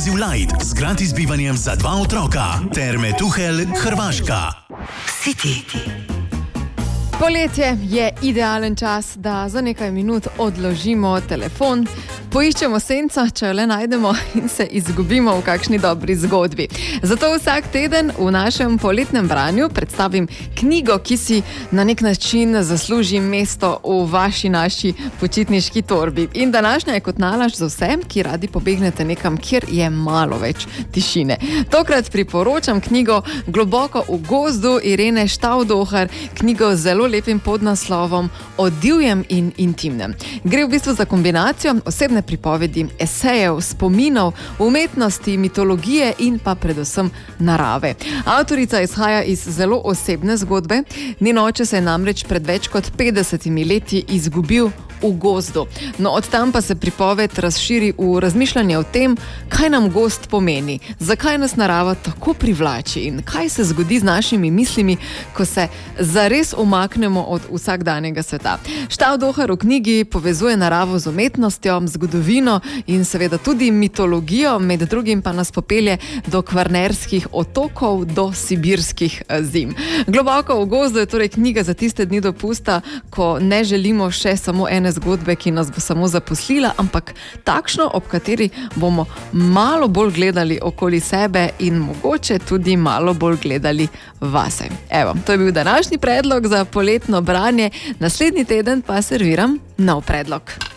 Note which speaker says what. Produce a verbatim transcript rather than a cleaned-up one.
Speaker 1: Inclusive Light z gratis bivanjem za dva otroka. Terme Tuhelj, Hrvaška.
Speaker 2: City.
Speaker 3: Poletje je idealen čas, da za nekaj minut odložimo telefon, poiščemo senco, če jo le najdemo, in se izgubimo v kakšni dobri zgodbi. Zato vsak teden v našem poletnem branju predstavim knjigo, ki si na nek način zasluži mesto v vaši naši počitniški torbi. In današnja je kot nalašč za vsem, ki radi pobegnete nekam, kjer je malo več tišine. Tokrat priporočam knjigo Globoko v gozdu Irene Štavdohar, knjigo z zelo lepim podnaslovom O divjem in intimnem. Gre v bistvu za kombinacijo osebne pripovedi, esejev, spominov, umetnosti, mitologije in pa predvsem narave. Avtorica izhaja iz zelo osebne zgodbe. Njen oče se je namreč pred več kot petdesetimi leti izgubil v gozdu. No, od tam pa se pripoved razširi v razmišljanje o tem, kaj nam gozd pomeni, zakaj nas narava tako privlači in kaj se zgodi z našimi mislimi, ko se zares umaknemo od vsakdanjega sveta. Štavdohar v knjigi povezuje naravo z umetnostjo, zgodovino in seveda tudi mitologijo, med drugim pa nas popelje do kvarnerskih otokov, do sibirskih zim. Globoko v gozdu je torej knjiga za tiste dni dopusta, ko ne želimo še samo ene zgodbe, ki nas bo samo zaposlila, ampak takšno, ob kateri bomo malo bolj gledali okoli sebe in mogoče tudi malo bolj gledali vase. Evo, to je bil današnji predlog za poletno branje. Naslednji teden pa serviram nov predlog.